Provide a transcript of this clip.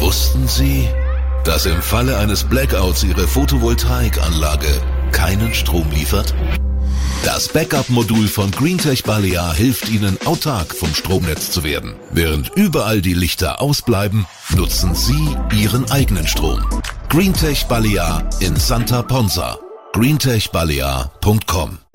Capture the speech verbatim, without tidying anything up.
Wussten Sie, dass im Falle eines Blackouts Ihre Photovoltaikanlage keinen Strom liefert? Das Backup-Modul von Greentech Balear hilft Ihnen, autark vom Stromnetz zu werden. Während überall die Lichter ausbleiben, nutzen Sie Ihren eigenen Strom. Greentech Balear in Santa Ponsa. greentech balear punkt com